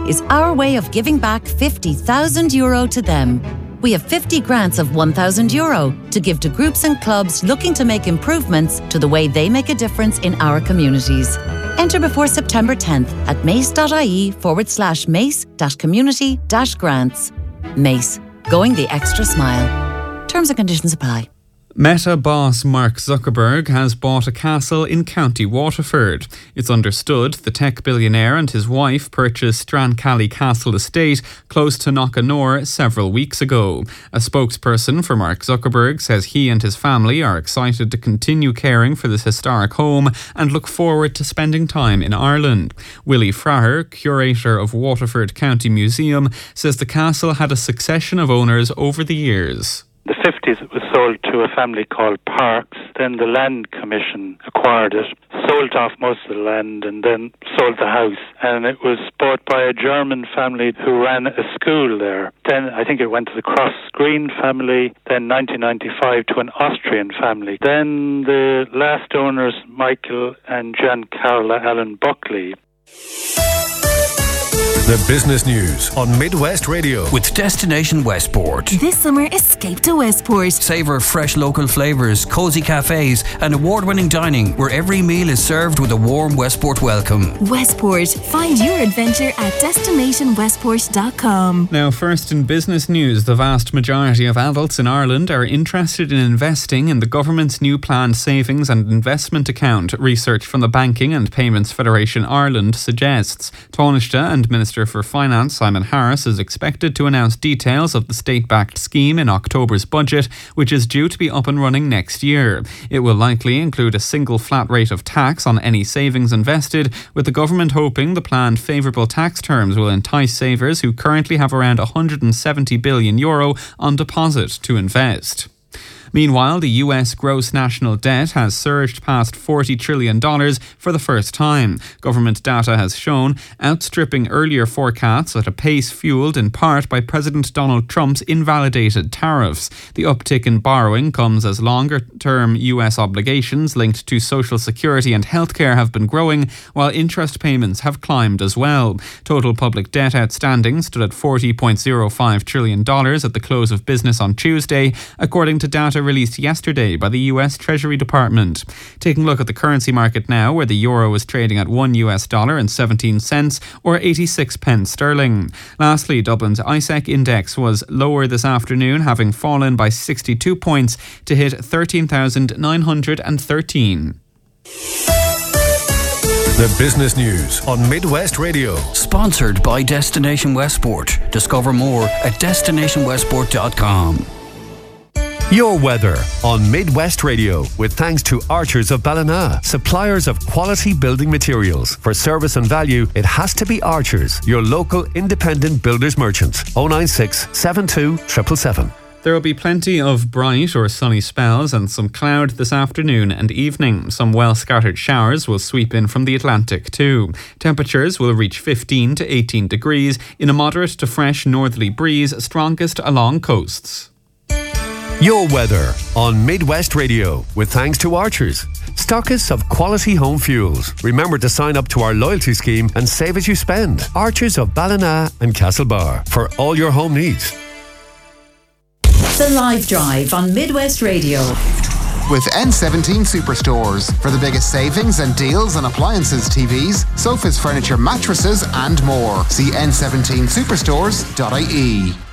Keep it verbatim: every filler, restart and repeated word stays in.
is our way of giving back fifty thousand euro to them. We have fifty grants of one thousand euro to give to groups and clubs looking to make improvements to the way they make a difference in our communities. Enter before September tenth at mace.ie forward slash mace dash community dash grants. Mace, going the extra smile. Terms and conditions apply. Meta boss Mark Zuckerberg has bought a castle in County Waterford. It's understood the tech billionaire and his wife purchased Strancally Castle Estate close to Knockanore several weeks ago. A spokesperson for Mark Zuckerberg says he and his family are excited to continue caring for this historic home and look forward to spending time in Ireland. Willie Fraher, curator of Waterford County Museum, says the castle had a succession of owners over the years. In the fifties it was sold to a family called Parks, then the Land Commission acquired it, sold off most of the land and then sold the house, and it was bought by a German family who ran a school there. Then I think it went to the Cross Green family, then nineteen ninety-five to an Austrian family. Then the last owners, Michael and Giancarlo Allen Buckley. The business news on Midwest Radio with Destination Westport. This summer, escape to Westport. Savour fresh local flavours, cosy cafes and award-winning dining where every meal is served with a warm Westport welcome. Westport. Find your adventure at destination westport dot com. Now, first in business news, the vast majority of adults in Ireland are interested in investing in the government's new planned savings and investment account. Research from the Banking and Payments Federation Ireland suggests. Taoiseach and Minister for Finance Simon Harris is expected to announce details of the state-backed scheme in October's budget, which is due to be up and running next year. It will likely include a single flat rate of tax on any savings invested, with the government hoping the planned favourable tax terms will entice savers who currently have around one hundred seventy billion euro on deposit to invest. Meanwhile, the U S gross national debt has surged past forty trillion dollars for the first time. Government data has shown, outstripping earlier forecasts at a pace fuelled in part by President Donald Trump's invalidated tariffs. The uptick in borrowing comes as longer-term U S obligations linked to Social Security and healthcare have been growing, while interest payments have climbed as well. Total public debt outstanding stood at forty point zero five trillion dollars at the close of business on Tuesday, according to data released yesterday by the U S Treasury Department. Taking a look at the currency market now, where the euro is trading at one U S dollar and seventeen cents or eighty-six pence sterling. Lastly, Dublin's I S E C index was lower this afternoon, having fallen by sixty-two points to hit thirteen thousand nine hundred thirteen. The business news on Midwest Radio. Sponsored by Destination Westport. Discover more at destination westport dot com. Your weather on Midwest Radio with thanks to Archers of Ballina, suppliers of quality building materials. For service and value, it has to be Archers, your local independent builders merchant. oh nine six, seven two, seven seven seven. There will be plenty of bright or sunny spells and some cloud this afternoon and evening. Some well-scattered showers will sweep in from the Atlantic too. Temperatures will reach fifteen to eighteen degrees in a moderate to fresh northerly breeze, strongest along coasts. Your weather on Midwest Radio with thanks to Archers, stockists of quality home fuels. Remember to sign up to our loyalty scheme and save as you spend. Archers of Ballina and Castlebar for all your home needs. The Live Drive on Midwest Radio. With N seventeen Superstores for the biggest savings and deals on appliances, T Vs, sofas, furniture, mattresses and more. See n seventeen superstores dot I E.